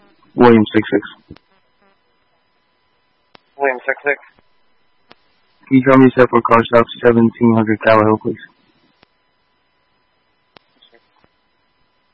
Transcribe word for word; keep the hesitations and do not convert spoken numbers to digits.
William six six. William six six. Can you tell me yourself for car stop seventeen hundred Tower Hill, please?